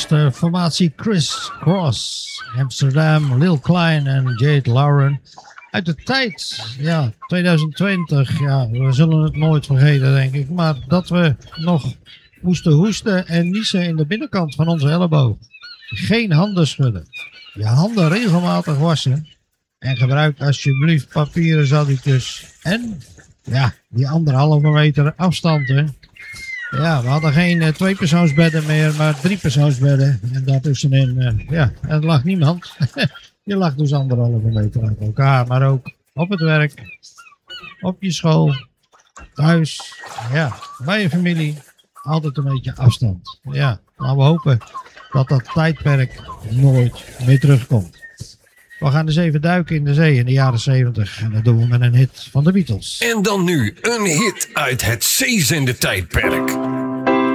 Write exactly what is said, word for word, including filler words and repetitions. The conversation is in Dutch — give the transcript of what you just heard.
was de formatie Chris Cross, Amsterdam, Lil Klein en Jade Lauren. Uit de tijd, ja, twintig twintig, ja, we zullen het nooit vergeten, denk ik. Maar dat we nog moesten hoesten en niezen in de binnenkant van onze elleboog. Geen handen schudden. Je handen regelmatig wassen. En gebruik alsjeblieft papieren zaddoekjes. En, ja, die anderhalve meter afstand, hè. Ja, we hadden geen uh, tweepersoonsbedden meer, maar driepersoonsbedden. En daartussenin, uh, ja, er lag niemand. Je lag dus anderhalve meter uit elkaar, maar ook op het werk, op je school, thuis, ja, bij je familie. Altijd een beetje afstand. Ja, laten we hopen dat dat tijdperk nooit meer terugkomt. We gaan dus even duiken in de zee in de jaren zeventig. En dat doen we met een hit van de Beatles. En dan nu een hit uit het zeezender tijdperk.